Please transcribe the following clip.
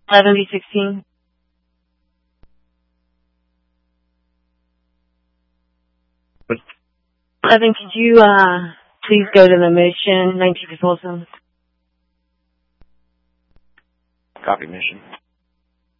11B16. What? 11, could you, please go to the mission, 19 Folsom? Copy, mission.